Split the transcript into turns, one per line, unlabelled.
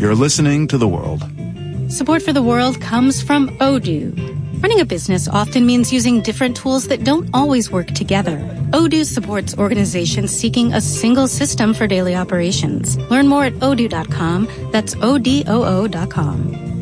You're listening to The World.
Support for The World comes from Odoo. Running a business often means using different tools that don't always work together. Odoo supports organizations seeking a single system for daily operations. Learn more at odoo.com. That's ODOO.com.